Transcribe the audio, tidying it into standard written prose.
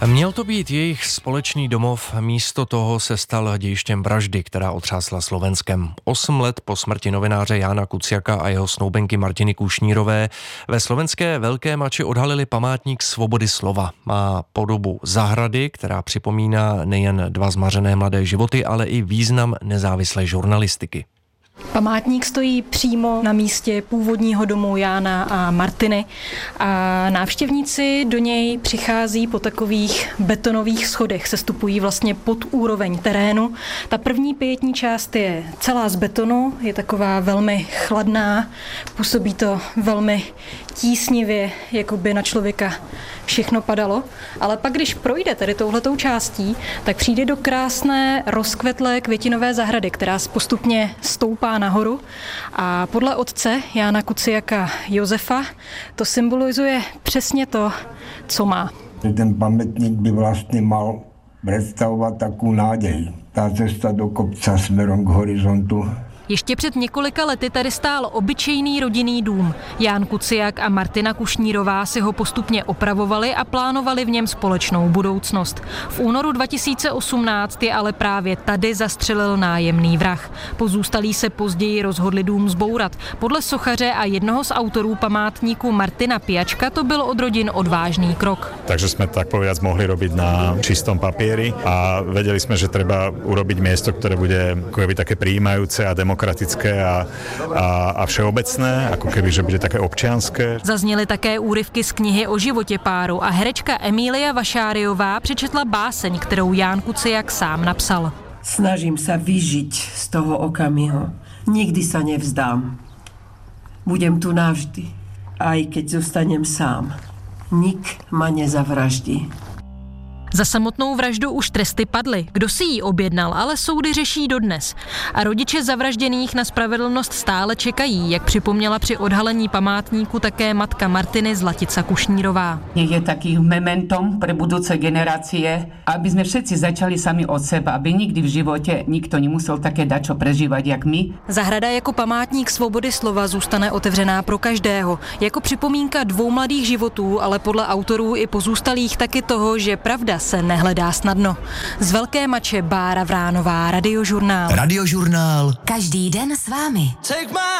Měl to být jejich společný domov, místo toho se stal dějištěm vraždy, která otřásla Slovenskem. 8 let po smrti novináře Jána Kuciaka a jeho snoubenky Martiny Kušnírové ve slovenské Velké Mači odhalili památník svobody slova. Má podobu zahrady, která připomíná nejen 2 zmařené mladé životy, ale i význam nezávislé žurnalistiky. Památník stojí přímo na místě původního domu Jána a Martiny a návštěvníci do něj přichází po takových betonových schodech, sestupují vlastně pod úroveň terénu. Ta první pietní část je celá z betonu, je taková velmi chladná, působí to velmi tísnivě, jako by na člověka všechno padalo, ale pak, když projde tady touhletou částí, tak přijde do krásné rozkvetlé květinové zahrady, která postupně stoupá nahoru a podle otce Jána Kuciaka Josefa to symbolizuje přesně to, co má. Ten pamätník by vlastně mal predstavovať takú nádej. Tá cesta do kopca smerom k horizontu. Ještě před několika lety tady stál obyčejný rodinný dům. Ján Kuciak a Martina Kušnírová si ho postupně opravovali a plánovali v něm společnou budoucnost. V únoru 2018 je ale právě tady zastřelil nájemný vrah. Pozůstalí se později rozhodli dům zbourat. Podle sochaře a jednoho z autorů památníku Martina Pijačka to byl od rodin odvážný krok. Takže jsme tak povedať mohli robiť na čistom papieri a vedeli sme, že treba urobiť miesto, ktoré bude také prijímajúce a demokratické a všeobecné, ako keby, že bude také občianské. Zazněly také úryvky z knihy o životě páru a herečka Emília Vašáriová přečetla báseň, kterou Ján Kuciak sám napsal. Snažím sa vyžiť z toho okamihu. Nikdy sa nevzdám. Budem tu navždy, aj keď zostanem sám. Nik ma nezavraždí. Za samotnou vraždu už tresty padly. Kdo si ji objednal, ale soudy řeší dodnes. A rodiče zavražděných na spravedlnost stále čekají, jak připomněla při odhalení památníku také matka Martiny Zlatica Kušnírová. Je takým mementom pre budúce generácie, aby sme všetci začali sami od seba, aby nikdy v životě nikto nemusel také dačo prežívať, jak my. Zahrada jako památník svobody slova zůstane otevřená pro každého. Jako připomínka 2 mladých životů, ale podle autorů i pozůstalých taky toho, že pravda se nehledá snadno. Z Velké Mače Bára Vránová, Radiožurnál. Radiožurnál. Každý den s vámi.